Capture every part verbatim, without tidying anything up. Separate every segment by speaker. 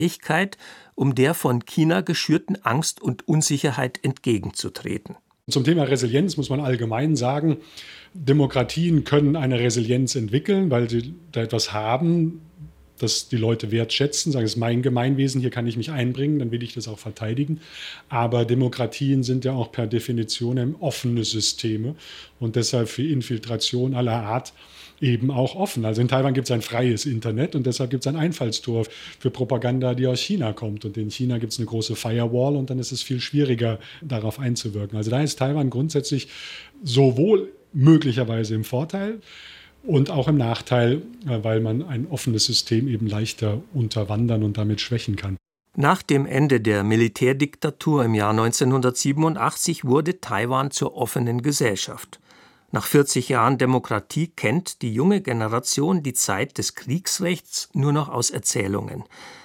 Speaker 1: Fähigkeit, um der von China geschürten Angst und Unsicherheit entgegenzutreten.
Speaker 2: Zum Thema Resilienz muss man allgemein sagen, Demokratien können eine Resilienz entwickeln, weil sie da etwas haben, das die Leute wertschätzen, sagen, es ist mein Gemeinwesen, hier kann ich mich einbringen, dann will ich das auch verteidigen. Aber Demokratien sind ja auch per Definition offene Systeme und deshalb für Infiltration aller Art eben auch offen. Also in Taiwan gibt es ein freies Internet und deshalb gibt es ein Einfallstor für Propaganda, die aus China kommt. Und in China gibt es eine große Firewall und dann ist es viel schwieriger, darauf einzuwirken. Also da ist Taiwan grundsätzlich sowohl möglicherweise im Vorteil und auch im Nachteil, weil man ein offenes System eben leichter unterwandern und damit schwächen kann.
Speaker 1: Nach dem Ende der Militärdiktatur im Jahr neunzehnhundertsiebenundachtzig wurde Taiwan zur offenen Gesellschaft. Nach vierzig Jahren Demokratie kennt die junge Generation die Zeit des Kriegsrechts nur noch aus Erzählungen.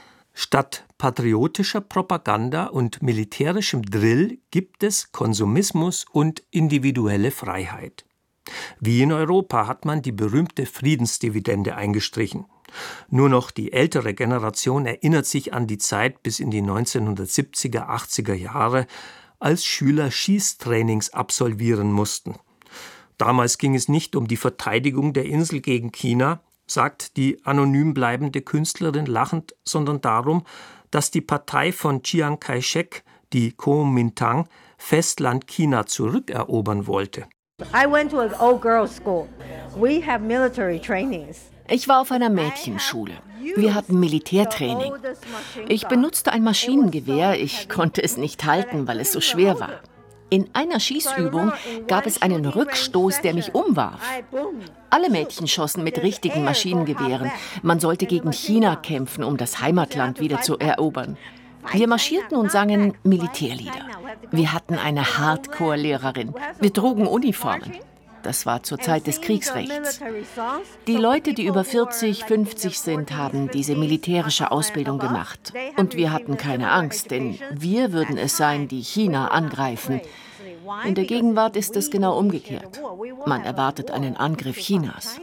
Speaker 1: Statt patriotischer Propaganda und militärischem Drill gibt es Konsumismus und individuelle Freiheit. Wie in Europa hat man die berühmte Friedensdividende eingestrichen. Nur noch die ältere Generation erinnert sich an die Zeit bis in die neunzehnhundertsiebziger, achtziger Jahre, als Schüler Schießtrainings absolvieren mussten. Damals ging es nicht um die Verteidigung der Insel gegen China, sagt die anonym bleibende Künstlerin lachend, sondern darum, dass die Partei von Chiang Kai-shek, die Kuomintang, Festland China zurückerobern wollte.
Speaker 3: I went to an all-girls school. We have military trainings.
Speaker 4: Ich war auf einer Mädchenschule. Wir hatten Militärtraining. Ich benutzte ein Maschinengewehr. Ich konnte es nicht halten, weil es so schwer war. In einer Schießübung gab es einen Rückstoß, der mich umwarf. Alle Mädchen schossen mit richtigen Maschinengewehren. Man sollte gegen China kämpfen, um das Heimatland wieder zu erobern. Wir marschierten und sangen Militärlieder. Wir hatten eine Hardcore-Lehrerin. Wir trugen Uniformen. Das war zur Zeit des Kriegsrechts. Die Leute, die über vierzig, fünfzig sind, haben diese militärische Ausbildung gemacht. Und wir hatten keine Angst, denn wir würden es sein, die China angreifen. In der Gegenwart ist es genau umgekehrt. Man erwartet einen Angriff Chinas.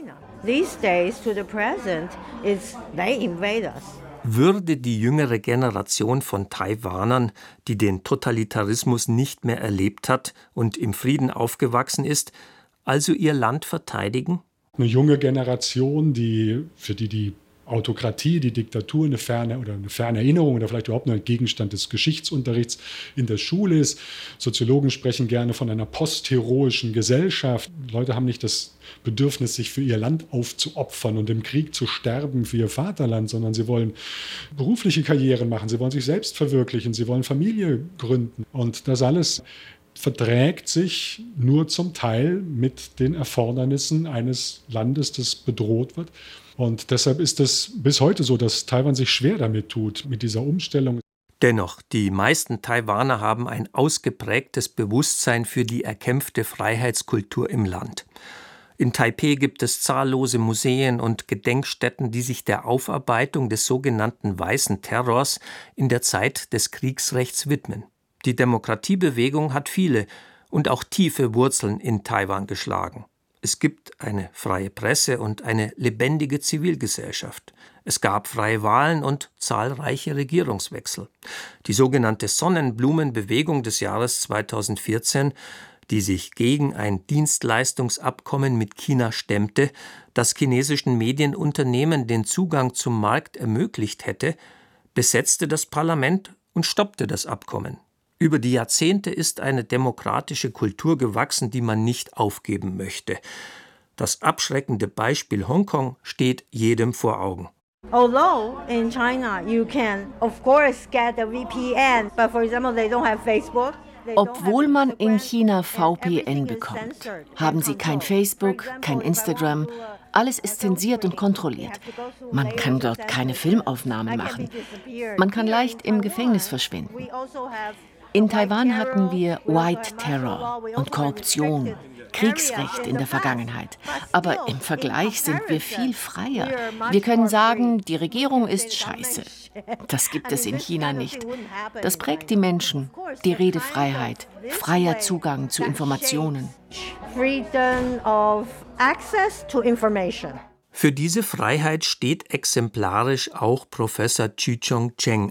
Speaker 1: Würde die jüngere Generation von Taiwanern, die den Totalitarismus nicht mehr erlebt hat und im Frieden aufgewachsen ist, also ihr Land verteidigen?
Speaker 2: Eine junge Generation, die, für die die Autokratie, die Diktatur eine ferne oder eine ferne Erinnerung oder vielleicht überhaupt nur ein Gegenstand des Geschichtsunterrichts in der Schule ist. Soziologen sprechen gerne von einer postheroischen Gesellschaft. Leute haben nicht das Bedürfnis, sich für ihr Land aufzuopfern und im Krieg zu sterben für ihr Vaterland, sondern sie wollen berufliche Karrieren machen, sie wollen sich selbst verwirklichen, sie wollen Familie gründen. Und das alles verträgt sich nur zum Teil mit den Erfordernissen eines Landes, das bedroht wird. Und deshalb ist es bis heute so, dass Taiwan sich schwer damit tut, mit dieser Umstellung.
Speaker 1: Dennoch, die meisten Taiwaner haben ein ausgeprägtes Bewusstsein für die erkämpfte Freiheitskultur im Land. In Taipeh gibt es zahllose Museen und Gedenkstätten, die sich der Aufarbeitung des sogenannten Weißen Terrors in der Zeit des Kriegsrechts widmen. Die Demokratiebewegung hat viele und auch tiefe Wurzeln in Taiwan geschlagen. Es gibt eine freie Presse und eine lebendige Zivilgesellschaft. Es gab freie Wahlen und zahlreiche Regierungswechsel. Die sogenannte Sonnenblumenbewegung des Jahres zweitausendvierzehn, die sich gegen ein Dienstleistungsabkommen mit China stemmte, das chinesischen Medienunternehmen den Zugang zum Markt ermöglicht hätte, besetzte das Parlament und stoppte das Abkommen. Über die Jahrzehnte ist eine demokratische Kultur gewachsen, die man nicht aufgeben möchte. Das abschreckende Beispiel Hongkong steht jedem vor Augen.
Speaker 3: Although in China you can of course get a V P N, but for example they don't have Facebook.
Speaker 4: Obwohl man in China V P N bekommt, haben sie kein Facebook, kein Instagram. Alles ist zensiert und kontrolliert. Man kann dort keine Filmaufnahmen machen. Man kann leicht im Gefängnis verschwinden. In Taiwan hatten wir White Terror und Korruption, Kriegsrecht in der Vergangenheit. Aber im Vergleich sind wir viel freier. Wir können sagen, die Regierung ist scheiße. Das gibt es in China nicht. Das prägt die Menschen, die Redefreiheit, freier Zugang zu Informationen.
Speaker 3: Freedom of access to information.
Speaker 1: Für diese Freiheit steht exemplarisch auch Professor Chi-Chong Cheng